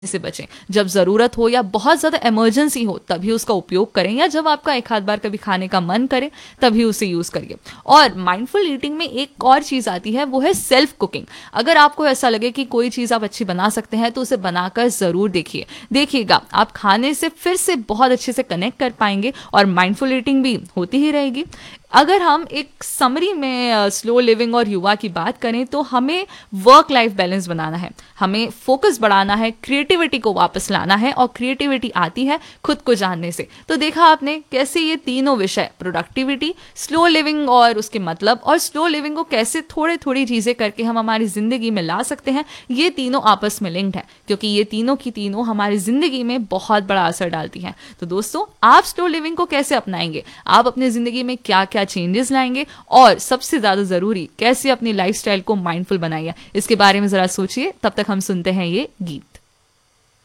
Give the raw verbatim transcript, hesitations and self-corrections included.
से बचें। जब ज़रूरत हो या बहुत ज़्यादा इमरजेंसी हो तभी उसका उपयोग करें, या जब आपका एक आध बार कभी खाने का मन करे तभी उसे यूज़ करिए। और माइंडफुल ईटिंग में एक और चीज़ आती है, वो है सेल्फ कुकिंग। अगर आपको ऐसा लगे कि कोई चीज़ आप अच्छी बना सकते हैं तो उसे बनाकर ज़रूर देखिए देखिएगा आप खाने से फिर से बहुत अच्छे से कनेक्ट कर पाएंगे और माइंडफुल ईटिंग भी होती ही रहेगी। अगर हम एक समरी में स्लो लिविंग और युवा की बात करें तो हमें वर्क लाइफ बैलेंस बनाना है, हमें फोकस बढ़ाना है, क्रिएटिविटी को वापस लाना है, और क्रिएटिविटी आती है खुद को जानने से। तो देखा आपने कैसे ये तीनों विषय, प्रोडक्टिविटी, स्लो लिविंग और उसके मतलब, और स्लो लिविंग को कैसे थोड़ी थोड़ी चीज़ें करके हम हमारी ज़िंदगी में ला सकते हैं। ये तीनों आपस में लिंक्ड है क्योंकि ये तीनों की तीनों हमारी ज़िंदगी में बहुत बड़ा असर डालती हैं। तो दोस्तों, आप स्लो लिविंग को कैसे अपनाएंगे, आप अपनी ज़िंदगी में क्या क्या चेंजेस लाएंगे, और सबसे ज्यादा जरूरी कैसे अपनी लाइफस्टाइल को माइंडफुल बनाइए, इसके बारे में जरा सोचिए। तब तक हम सुनते हैं ये गीत।